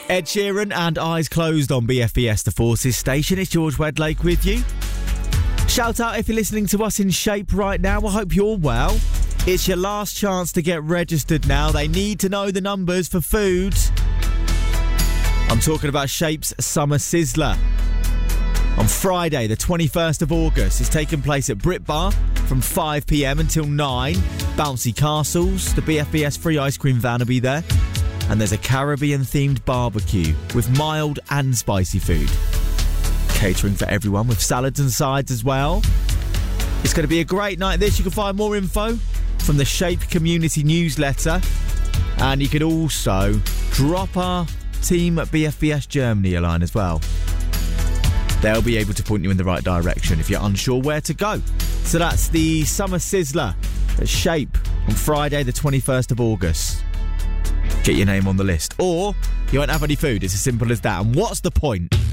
Ed Sheeran and Eyes Closed on BFBS The Forces station. It's George Wedlake with you. Shout out if you're listening to us in Shape right now. I hope you're well. It's your last chance to get registered now. They need to know the numbers for food. I'm talking about Shape's Summer Sizzler. On Friday, the 21st of August, it's taking place at Brit Bar from 5 p.m. until 9. Bouncy Castles, the BFBS free ice cream van will be there. And there's a Caribbean-themed barbecue with mild and spicy food. Catering for everyone with salads and sides as well. It's going to be a great night this. You can find more info from the Shape Community newsletter. And you can also drop our team at BFBS Germany a line as well. They'll be able to point you in the right direction if you're unsure where to go. So that's the Summer Sizzler at Shape on Friday the 21st of August. Get your name on the list. Or you won't have any food. It's as simple as that. And what's the point?